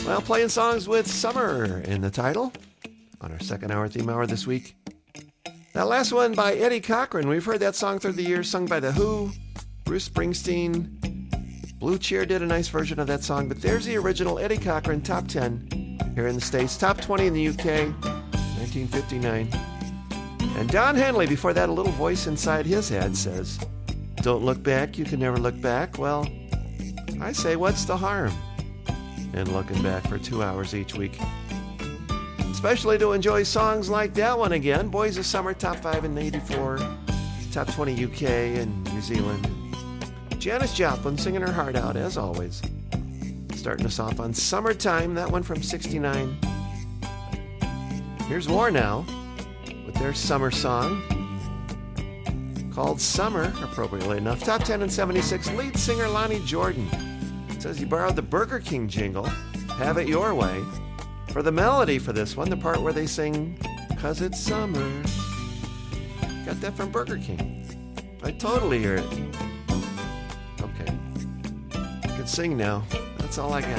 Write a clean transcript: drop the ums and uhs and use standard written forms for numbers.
Well, playing songs with summer in the title on our second hour theme hour this week. That last one by Eddie Cochran. We've heard that song through the years, sung by The Who, Bruce Springsteen. Blue Cheer did a nice version of that song, but there's the original Eddie Cochran top 10 here in the States, top 20 in the UK, 1959. And Don Henley, before that, a little voice inside his head says, "Don't look back, you can never look back." Well, I say, what's the harm in looking back for 2 hours each week? Especially to enjoy songs like that one again, Boys of Summer, top 5 in 84, top 20 UK and New Zealand. Janis Joplin singing her heart out, as always. Starting us off on Summertime, that one from 69. Here's War Now with their summer song called Summer, appropriately enough. Top 10 in 76, lead singer Lonnie Jordan says he borrowed the Burger King jingle, Have It Your Way, for the melody for this one, the part where they sing, "'Cause it's summer." Got that from Burger King. I totally hear it. Okay. I can sing now. That's all I got.